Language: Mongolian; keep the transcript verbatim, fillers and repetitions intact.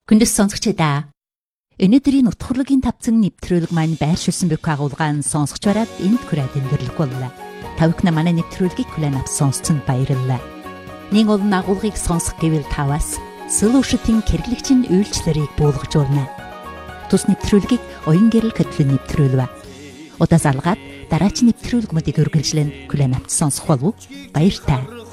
Хүндэс сонсогчдаа өнөөдрийн утгуурлын тавцан нэвтрүүлэг маань байршуулсан бүх агуулгаан сонсогч бараад энд хүрээд өндөрлөх боллоо. Тавхна манай нэвтрүүлгийг хүлээн авч сонсцсон баярлалаа. Нэг олон агуулгыг сонсох гэвэл таваас Solution-ийн хэрэглэгчийн үйлчлэлийг буулгаж байна. Тус нэвтрүүлгийг оюун гэрэл хөтлөн нэвтрүүлвэ. Удаас алгаад дараач нэвтрүүлгүүдийг үргэлжлэн хүлээн авч сонсох болов уу? Баяр таа.